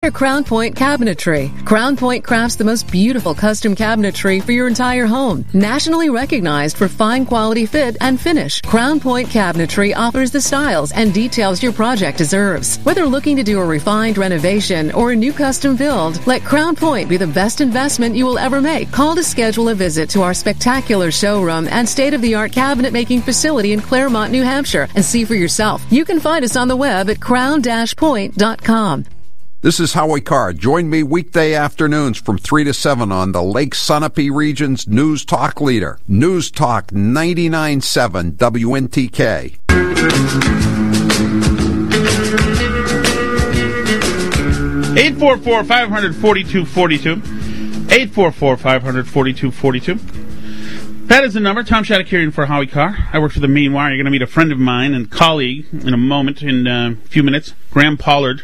Enter Crown Point Cabinetry. Crown Point crafts the most beautiful custom cabinetry for your entire home. Nationally recognized for fine quality fit and finish, Crown Point Cabinetry offers the styles and details your project deserves. Whether looking to do a refined renovation or a new custom build, let Crown Point be the best investment you will ever make. Call to schedule a visit to our spectacular showroom and state-of-the-art cabinet making facility in Claremont, New Hampshire, and see for yourself. You can find us on the web at crown-point.com. This is Howie Carr. Join me weekday afternoons from 3 to 7 on the Lake Sunapee region's News Talk leader. News Talk 99.7 WNTK. 844-500-4242. 844-500-4242. That is the number. Tom Shadakarian for Howie Carr. I work for the Maine Wire. You're going to meet a friend of mine and colleague in a moment, in a few minutes, Graham Pollard.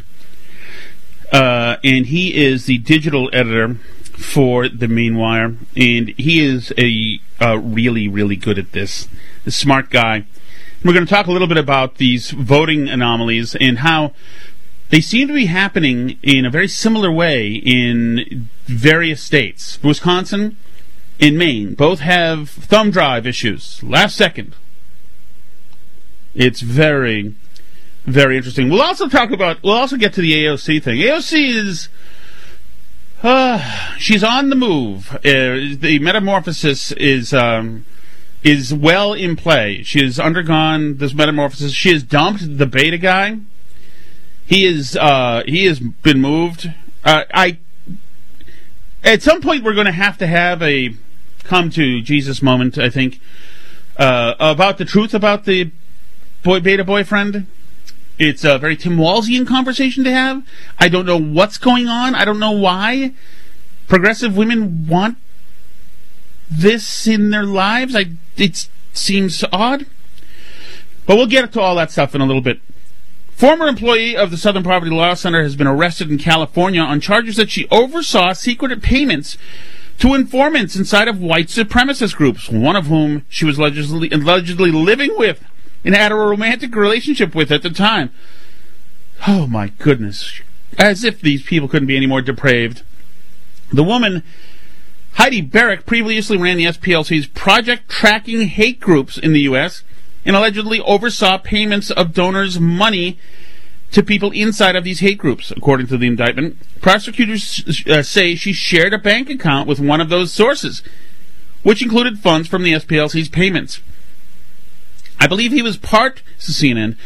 And he is the digital editor for the Maine Wire, and he is a really, really good at this. A smart guy. We're going to talk a little bit about these voting anomalies and how they seem to be happening in a very similar way in various states. Wisconsin and Maine both have thumb drive issues. Last second. It's very, very interesting. We'll also get to the AOC thing. AOC is, she's on the move. The metamorphosis is well in play. She has undergone this metamorphosis. She has dumped the beta guy. He has been moved. At some point we're going to have a come to Jesus moment, I think, about the truth about the beta boyfriend. It's a very Tim Walzian conversation to have. I don't know what's going on. I don't know why progressive women want this in their lives. It seems odd. But we'll get to all that stuff in a little bit. Former employee of the Southern Poverty Law Center has been arrested in California on charges that she oversaw secret payments to informants inside of white supremacist groups, one of whom she was allegedly living with and had a romantic relationship with at the time. Oh, my goodness. As if these people couldn't be any more depraved. The woman, Heidi Barrick, previously ran the SPLC's Project Tracking Hate Groups in the U.S., and allegedly oversaw payments of donors' money to people inside of these hate groups. According to the indictment, prosecutors say she shared a bank account with one of those sources, which included funds from the SPLC's payments. I believe he was part of the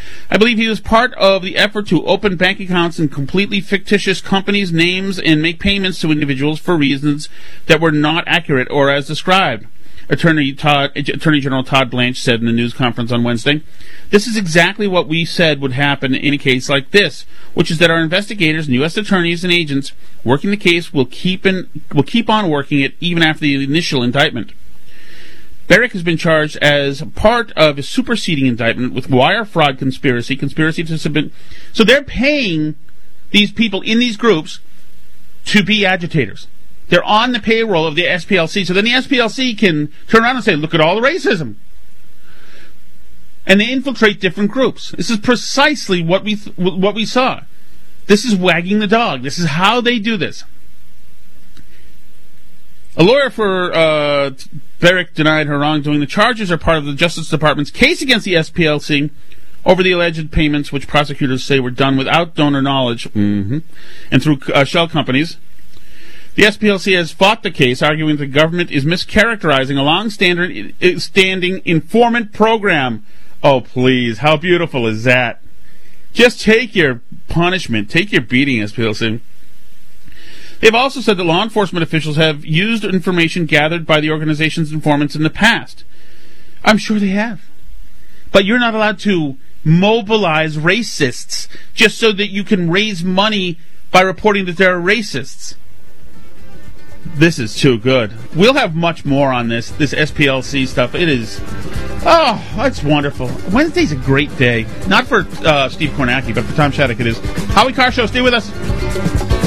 effort to open bank accounts in completely fictitious companies' names and make payments to individuals for reasons that were not accurate or as described. Attorney General Todd Blanche said in a news conference on Wednesday, "This is exactly what we said would happen in a case like this, which is that our investigators and U.S. attorneys and agents working the case will keep on working it even after the initial indictment." Barrick has been charged as part of a superseding indictment with wire fraud conspiracy to submit. So they're paying these people in these groups to be agitators. They're on the payroll of the SPLC, so then the SPLC can turn around and say, look at all the racism. And they infiltrate different groups. This is precisely what we saw. This is wagging the dog. This is how they do this. A lawyer for Barrick denied her wrongdoing. The charges are part of the Justice Department's case against the SPLC over the alleged payments, which prosecutors say were done without donor knowledge and through shell companies. The SPLC has fought the case, arguing the government is mischaracterizing a long-standing informant program. Oh, please, how beautiful is that? Just take your punishment. Take your beating, SPLC. They've also said that law enforcement officials have used information gathered by the organization's informants in the past. I'm sure they have. But you're not allowed to mobilize racists just so that you can raise money by reporting that there are racists. This is too good. We'll have much more on this SPLC stuff. It is, oh, that's wonderful. Wednesday's a great day. Not for Steve Kornacki, but for Tom Shattuck it is. Howie Carr Show, stay with us.